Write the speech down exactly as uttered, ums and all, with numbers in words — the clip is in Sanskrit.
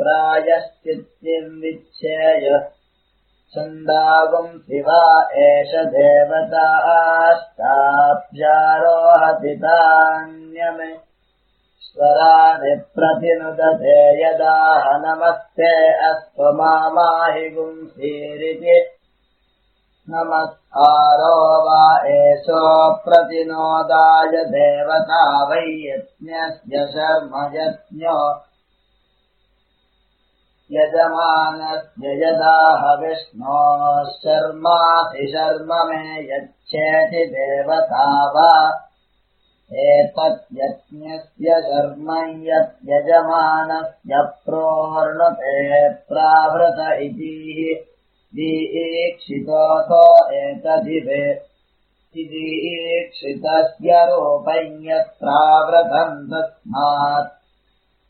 प्रायश्चित्तिम् विच्छेय छन्दागुंसि वा एष देवताश्चाप्यारोहति तान्यमे स्वराणि प्रतिनुदते यदाह नमस्ते अस्तु मामाहि गुंसीरिति नमस्कारो वा एषो प्रतिनोदाय देवता वै यज्ञस्य शर्म यज्ञो यजमानस्य यदाह विष्णोः शर्मासि शर्म मे यच्छेति देवता वा एतत् यज्ञस्य शर्म यत् यजमानस्य प्रोर्णुते प्रावृत इति दीक्षितोऽथो एतदिवे दीक्षितस्य रूपं यत् प्रावृतं तस्मात्